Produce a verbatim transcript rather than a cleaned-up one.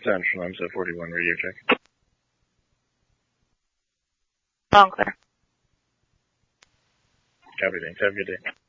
Central, I'm set forty-one, radio check. All clear. Copy, thanks. Have a good day.